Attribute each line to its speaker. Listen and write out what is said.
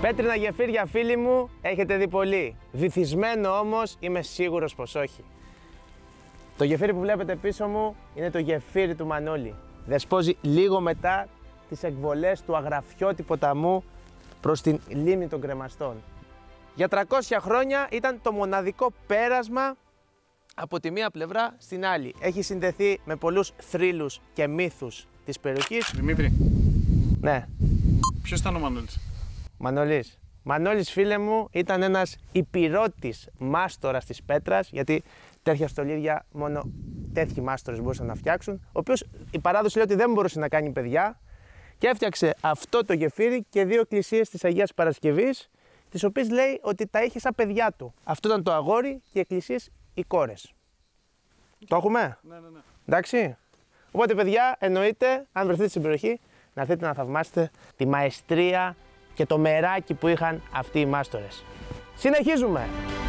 Speaker 1: Πέτρινα γεφύρια, φίλοι μου, έχετε δει πολύ. Βυθισμένο όμως είμαι σίγουρος πως όχι. Το γεφύρι που βλέπετε πίσω μου είναι το γεφύρι του Μανώλη. Δεσπόζει λίγο μετά τις εκβολές του Αγραφιώτη ποταμού προς την λίμνη των Κρεμαστών. Για 300 χρόνια ήταν το μοναδικό πέρασμα από τη μία πλευρά στην άλλη. Έχει συνδεθεί με πολλούς θρύλους και μύθους της περιοχής.
Speaker 2: Δημήτρη.
Speaker 1: Ναι.
Speaker 2: Ποιος ήταν ο Μανώλης?
Speaker 1: Μανώλης. Μανώλης, φίλε μου, ήταν ένας υπηρώτης μάστορας της Πέτρας, γιατί τέτοια στολίδια μόνο τέτοιοι μάστορες μπορούσαν να φτιάξουν, ο οποίος η παράδοση λέει ότι δεν μπορούσε να κάνει παιδιά και έφτιαξε αυτό το γεφύρι και 2 εκκλησίες της Αγίας Παρασκευής, τις οποίες λέει ότι τα είχε σαν παιδιά του. Αυτό ήταν το αγόρι και οι εκκλησίες οι κόρες. Το έχουμε?
Speaker 2: Ναι.
Speaker 1: Εντάξει. Οπότε, παιδιά, εννοείται, αν βρεθείτε στην περιοχή, να έρθετε να θαυμάσετε τη μαεστρία και το μεράκι που είχαν αυτοί οι μάστορες. Συνεχίζουμε!